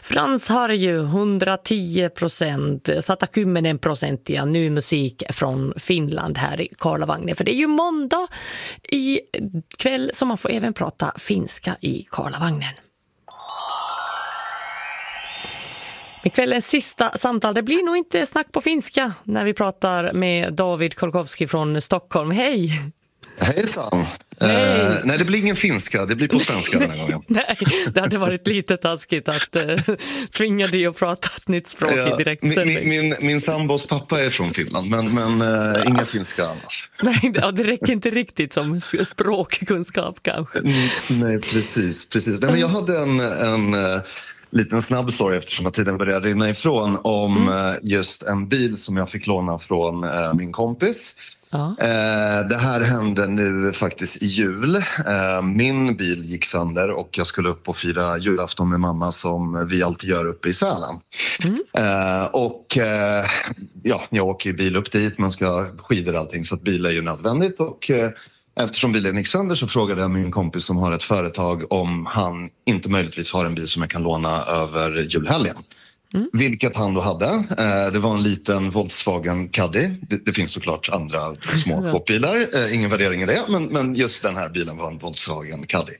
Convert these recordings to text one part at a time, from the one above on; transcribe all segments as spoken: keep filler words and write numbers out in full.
Frans har ju hundratio procent, sata kymmenen prosenttia ny musik från Finland här i Karlavagnen. För det är ju måndag i kväll som man får även prata finska i Karlavagnen. Men kvällens sista samtal, det blir nog inte snack på finska när vi pratar med David Kolkowski från Stockholm. Hej! Hejsan! Hej. Eh, nej, det blir ingen finska, det blir på svenska den här gången. Nej, det hade varit lite taskigt att eh, tvinga dig att prata ett nytt språk ja, i direkt min, min, min, min sambos pappa är från Finland, men, men eh, inga finska annars. Nej, det, det räcker inte riktigt som språkkunskap kanske. Mm, nej, precis. precis. Nej, men jag hade en... en uh, liten snabb story eftersom att tiden började rinna ifrån om mm. just en bil som jag fick låna från uh, min kompis. Ja. Uh, det här hände nu faktiskt i jul. Uh, min bil gick sönder och jag skulle upp och fira julafton med mamma som vi alltid gör uppe i Sälen. Mm. Uh, och uh, ja, jag åker ju bil upp dit, man ska ha skidor och allting så att bil är ju nödvändigt och... Uh, Eftersom bilen gick sönder så frågade jag min kompis som har ett företag om han inte möjligtvis har en bil som jag kan låna över julhelgen. Mm. Vilket han då hade. Det var en liten Volkswagen Caddy. Det, det finns såklart andra små skåpbilar. Ingen värdering i det, men, men just den här bilen var en Volkswagen Caddy.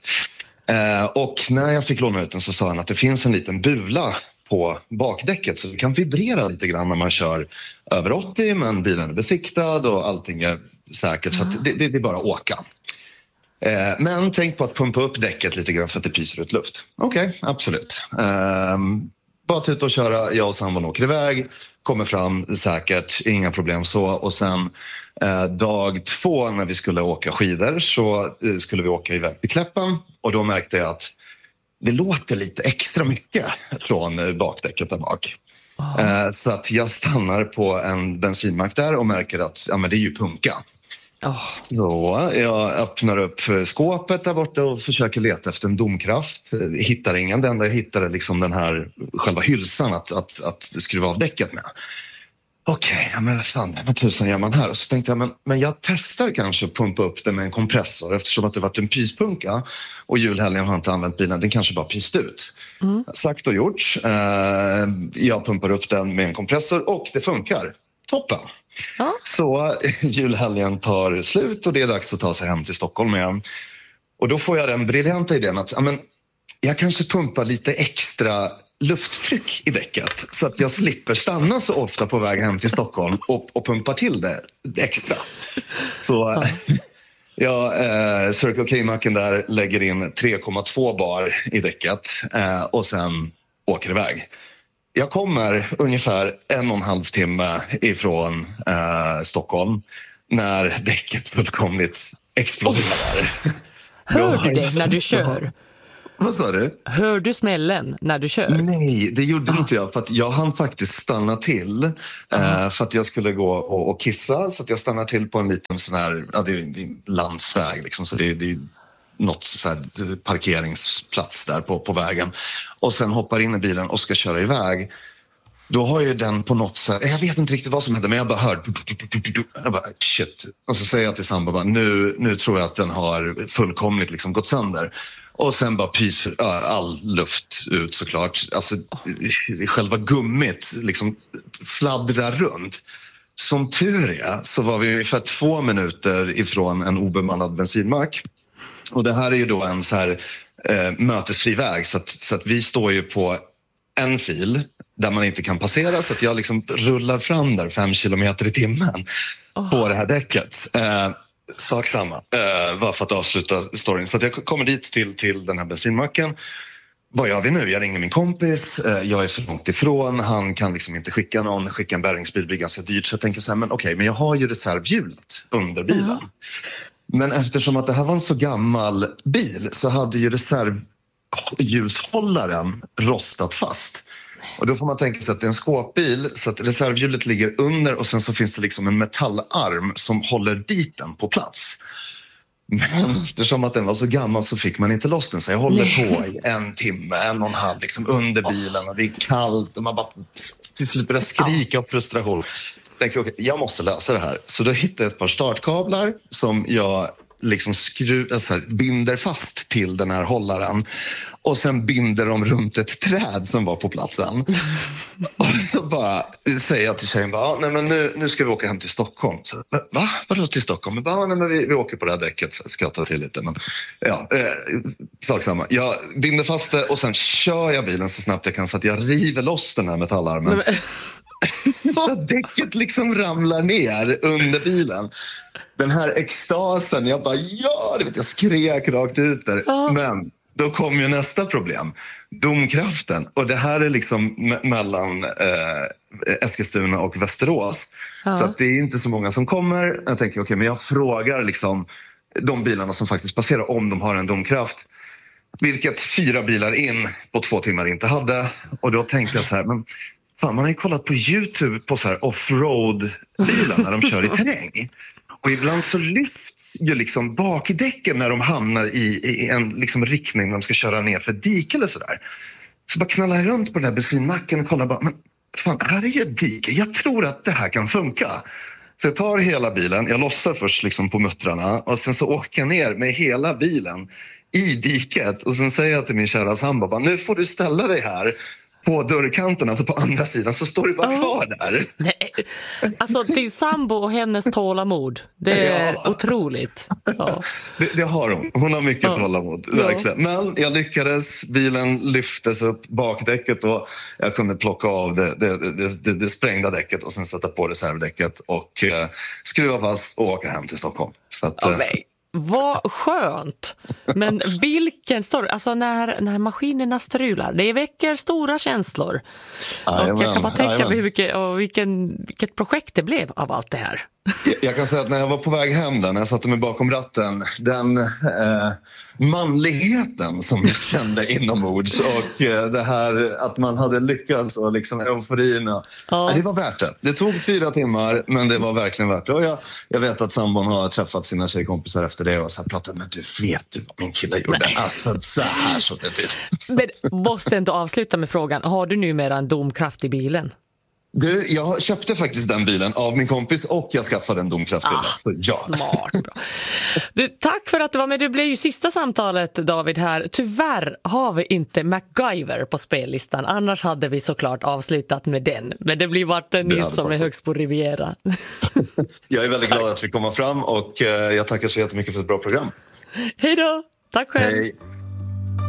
Och när jag fick låna ut den så sa han att det finns en liten bula på bakdäcket så det kan vibrera lite grann när man kör över åttio, men bilen är besiktad och allting är säkert, så att det, det, det är bara att åka. Eh, men tänk på att pumpa upp däcket lite grann för att det pyser ut luft. Okej, okay, absolut. Eh, bara ta ut och köra, jag och sambon åker iväg, kommer fram säkert, inga problem så. Och sen eh, dag två när vi skulle åka skidor så eh, skulle vi åka iväg till Kläppen och då märkte jag att det låter lite extra mycket från bakdäcket där bak. Oh. Så att jag stannar på en bensinmack där och märker att ja, men det är ju punka. Oh. Så jag öppnar upp skåpet där borta och försöker leta efter en domkraft. Hittar ingen, det enda jag hittar är liksom den här själva hylsan att, att, att skruva av däcket med. Okej, okay, ja, men vad fan, vad tusan gör man här? Och så tänkte jag, men, men jag testar kanske att pumpa upp det med en kompressor eftersom att det varit en pyspunka och julhelgen har inte använt bilen, den kanske bara pyst ut. Mm. Sagt och gjort. Uh, jag pumpar upp den med en kompressor och det funkar. Toppen. Ja. Så julhelgen tar slut och det är dags att ta sig hem till Stockholm igen. Och då får jag den briljanta idén att ja, men, jag kanske pumpar lite extra lufttryck i däcket så att jag slipper stanna så ofta på väg hem till Stockholm och, och pumpa till det extra. Så ja. jag eh, Circle K-macken där lägger in tre komma två bar i däcket eh, och sen åker iväg. Jag kommer ungefär en och en halv timme ifrån eh, Stockholm när däcket fullkomligt exploderar. Hör du det när du kör? Vad sa du? Hör du smällen när du kör? Nej, det gjorde ah. inte jag. För att jag hann faktiskt stanna till ah. eh, för att jag skulle gå och, och kissa. Så att jag stannar till på en liten sån här, ja, det är en landsväg liksom, så det är, det är något så här parkeringsplats där på, på vägen. Och sen hoppar in i bilen och ska köra iväg. Då har ju den på något sätt, jag vet inte riktigt vad som hände, men jag bara hör, jag bara, shit. Och så säger jag till Samba, bara, nu, nu tror jag att den har fullkomligt liksom gått sönder. Och sen bara pyser all luft ut såklart. Alltså själva gummit liksom fladdrar runt. Som tur är så var vi ungefär två minuter ifrån en obemannad bensinmack. Och det här är ju då en så här eh, mötesfri väg så att, så att vi står ju på en fil där man inte kan passera, så att jag liksom rullar fram där fem kilometer i timmen oh. på det här däcket. Eh, sak samma, eh, var för att avsluta storyn. Så att jag kommer dit till, till den här bensinmacken. Vad gör vi nu? Jag ringer min kompis, eh, jag är för långt ifrån, han kan liksom inte skicka någon, skicka en bärgningsbil blir ganska dyrt. Så jag tänker så här, men okej, okay, men jag har ju reservhjulet under bilen. Mm. Men eftersom att det här var en så gammal bil så hade ju reservhjulshållaren rostat fast. Och då får man tänka sig att det är en skåpbil så att reservhjulet ligger under och sen så finns det liksom en metallarm som håller dit den på plats. Men eftersom att den var så gammal så fick man inte loss den, så jag håller på i en timme, en och en halv liksom under bilen och det är kallt och man bara till slut börjar skrika av frustration. Jag tänker, okay, jag måste lösa det här. Så då hittade jag ett par startkablar som jag liksom skru, alltså här, binder fast till den här hållaren. och sen binder de runt ett träd som var på platsen. Och så bara säger jag till tjejen, bara, nej, men nu, nu ska vi åka hem till Stockholm. Så, va? Vadå till Stockholm? Men bara, nej, men vi, vi åker på det här däcket, så skrattar till lite. Men, ja, eh, sak samma. Jag binder fast det och sen kör jag bilen så snabbt jag kan så att jag river loss den här metallarmen. Så däcket liksom ramlar ner under bilen. Den här extasen, jag bara ja, det vet jag skrek rakt ut där. Ja. Men då kom ju nästa problem. Domkraften. Och det här är liksom me- mellan eh, Eskilstuna och Västerås. Ja. Så att det är inte så många som kommer. Jag tänker okej, okay, men jag frågar liksom de bilarna som faktiskt passerar om de har en domkraft. Vilket fyra bilar in på två timmar inte hade. Och då tänkte jag så här, men fan, man har ju kollat på YouTube på så här offroad-bilar när de kör i terräng. Och ibland så lyfts ju liksom bakdäcken när de hamnar i, i en liksom riktning när de ska köra ner för dik eller sådär. Så bara knallar jag runt på den där bensinmacken och kollar bara, men fan, här är ju ett dike. Jag tror att det här kan funka. Så jag tar hela bilen, jag lossar först liksom på muttrarna och sen så åker jag ner med hela bilen i diket. Och sen säger jag till min kära sambo, bara, nu får du ställa dig här på dörrkanten, alltså på andra sidan, så står du bara oh. kvar där. Nej. Alltså din sambo och hennes tålamod, det är ja. otroligt. Ja. Det, det har hon. Hon har mycket ja. tålamod, verkligen. Ja. Men jag lyckades, bilen lyftes upp bakdäcket och jag kunde plocka av det, det, det, det, det sprängda däcket och sen sätta på reservdäcket och eh, skruva fast och åka hem till Stockholm. Så att, oh, nej. Vad skönt. Men vilken story. Alltså när, när maskinerna strular, det väcker stora känslor. Amen, och jag kan bara tänka mig vilket, och vilken, vilket projekt det blev av allt det här. Jag, jag kan säga att när jag var på väg hem där, när jag satte mig bakom ratten, den eh, manligheten som jag kände inombords och eh, det här att man hade lyckats och liksom euforin. Och, ja. eh, det var värt det. Det tog fyra timmar, men det var verkligen värt det. Och jag, jag vet att sambon har träffat sina tjejkompisar efter det och så här pratat, men du vet du vad min kille gjorde? Nej. Alltså så här så det till. Men måste ändå avsluta med frågan, har du numera en domkraft i bilen? Du, jag köpte faktiskt den bilen av min kompis och jag skaffade en domkraft till ah, den. Så ja. Smart, bra. Du, tack för att du var med. Det blev ju sista samtalet, David, här. Tyvärr har vi inte MacGyver på spellistan. Annars hade vi såklart avslutat med den. Men det blir vart en nyss som är högst på Riviera. Jag är väldigt glad att vi kommer fram och jag tackar så jättemycket för ett bra program. Hej då! Tack själv! Hej.